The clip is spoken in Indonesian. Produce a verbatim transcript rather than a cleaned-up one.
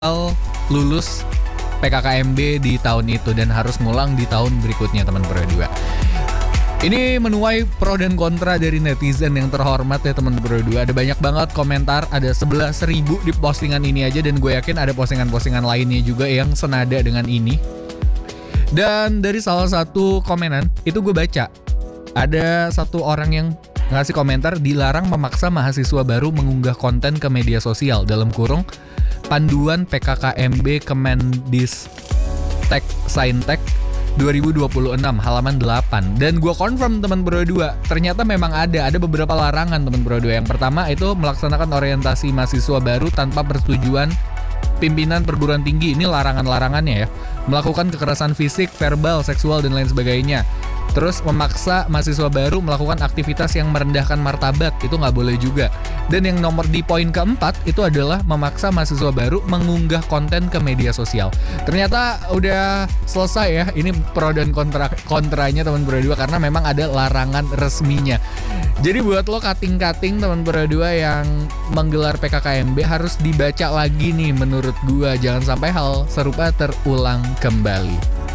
lulus P K K M B di tahun itu dan harus ngulang di tahun berikutnya teman Pro dua. Ini menuai pro dan kontra dari netizen yang terhormat ya teman Pro dua. Ada banyak banget komentar, ada sebelas ribu di postingan ini aja, dan gue yakin ada postingan-postingan lainnya juga yang senada dengan ini. Dan dari salah satu komenan itu gue baca, ada satu orang yang ngasih komentar, dilarang memaksa mahasiswa baru mengunggah konten ke media sosial, dalam kurung panduan P K K M B Kemendistek Saintek dua ribu dua puluh enam halaman delapan. Dan gue confirm teman Pro dua, ternyata memang ada ada beberapa larangan teman Pro dua. Yang pertama itu melaksanakan orientasi mahasiswa baru tanpa persetujuan pimpinan perguruan tinggi. Ini larangan-larangannya ya. Melakukan kekerasan fisik, verbal, seksual dan lain sebagainya. Terus memaksa mahasiswa baru melakukan aktivitas yang merendahkan martabat, itu nggak boleh juga. Dan yang nomor di poin keempat itu adalah memaksa mahasiswa baru mengunggah konten ke media sosial. Ternyata udah selesai ya, ini pro dan kontra kontranya teman Pro dua, karena memang ada larangan resminya. Jadi buat lo kating-kating teman Pro dua yang menggelar P K K M B, harus dibaca lagi nih menurut gua, jangan sampai hal serupa terulang kembali.